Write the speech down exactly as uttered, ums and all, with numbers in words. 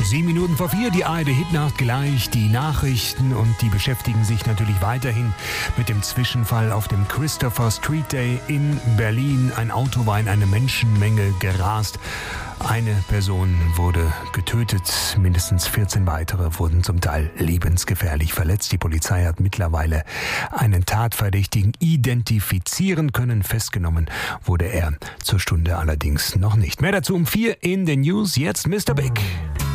Sieben Minuten vor vier, die A R D-Hitnacht gleich, die Nachrichten und die beschäftigen sich natürlich weiterhin mit dem Zwischenfall auf dem Christopher Street Day in Berlin. Ein Auto war in eine Menschenmenge gerast. Eine Person wurde getötet, mindestens vierzehn weitere wurden zum Teil lebensgefährlich verletzt. Die Polizei hat mittlerweile einen Tatverdächtigen identifizieren können. Festgenommen wurde er zur Stunde allerdings noch nicht. Mehr dazu um vier in den News. Jetzt Mister Big.